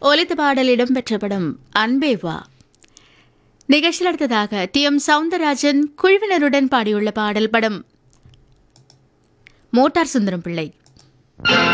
ஒலித்த பாடல் இடம்பெற்ற படம் அன்பே வா. நிகழ்ச்சியில் அடுத்ததாக டி.எம். சவுந்தரராஜன் குழுவினருடன் பாடியுள்ள பாடல் படம் மோட்டார் சுந்தரம் பிள்ளை.